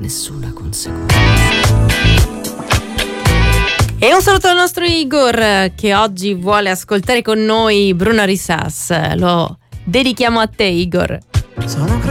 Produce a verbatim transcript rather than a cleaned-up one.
nessuna conseguenza. E un saluto al nostro Igor, che oggi vuole ascoltare con noi Bruno Risas. Lo dedichiamo a te, Igor. Sono